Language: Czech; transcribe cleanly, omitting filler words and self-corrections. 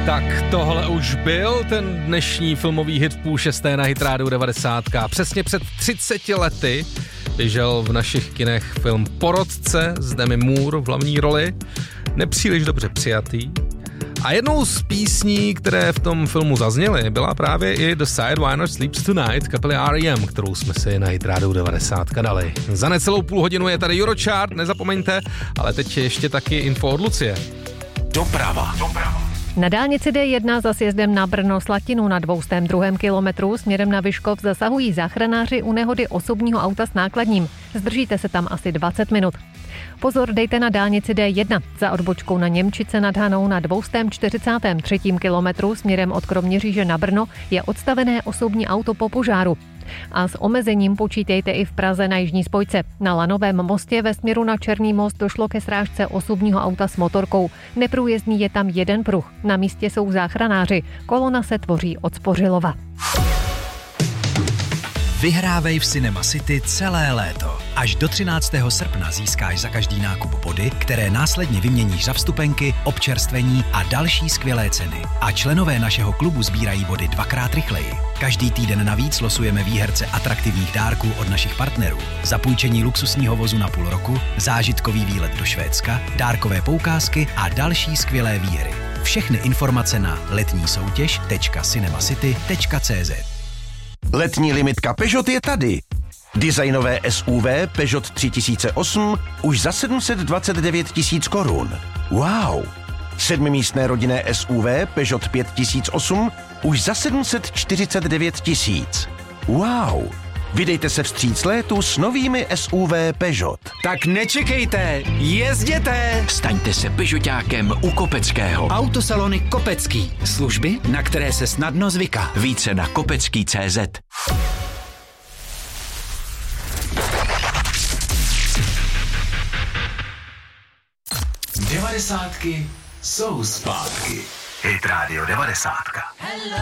Tak tohle už byl ten dnešní filmový hit v 5:30 na Hit Radio 90. Přesně před 30 lety běžel v našich kinech film Porotce s Demi Moore v hlavní roli. Nepříliš dobře přijatý. A jednou z písní, které v tom filmu zazněly, byla právě i The Side Why Not Sleeps Tonight kapely R.E.M., kterou jsme si na Hit Radio 90 dali. Za necelou půl hodinu je tady Eurochart, nezapomeňte, ale teď ještě taky info od Lucie. Doprava. Na dálnici D1 za sjezdem na Brno-Slatinu na 202. kilometru směrem na Vyškov zasahují záchranáři u nehody osobního auta s nákladním. Zdržíte se tam asi 20 minut. Pozor, dejte na dálnici D1 za odbočkou na Němčice nad Hanou na 243. kilometru směrem od Kroměříže na Brno je odstavené osobní auto po požáru. A s omezením počítejte i v Praze na jižní spojce. Na Lanovém mostě ve směru na Černý most došlo ke srážce osobního auta s motorkou. Neprůjezdný je tam jeden pruh. Na místě jsou záchranáři. Kolona se tvoří od Spořilova. Vyhrávej v Cinema City celé léto. Až do 13. srpna získáš za každý nákup body, které následně vyměníš za vstupenky, občerstvení a další skvělé ceny. A členové našeho klubu sbírají body 2x rychleji. Každý týden navíc losujeme výherce atraktivních dárků od našich partnerů. Zapůjčení luxusního vozu na půl roku, zážitkový výlet do Švédska, dárkové poukázky a další skvělé výhry. Všechny informace na letnísoutěž.cinemacity.cz. Letní limitka Peugeot je tady. Designové SUV Peugeot 3008 už za 729 000 korun. Wow! 7místné rodinné SUV Peugeot 5008 už za 749 000. Wow! Vydejte se vstříc létu s novými SUV Peugeot. Tak nečekejte, jezděte! Staňte se Peugeotákem u Kopeckého. Autosalony Kopecký. Služby, na které se snadno zvyká. Více na kopecký.cz. Devadesátky jsou zpátky. Hit Radio 90.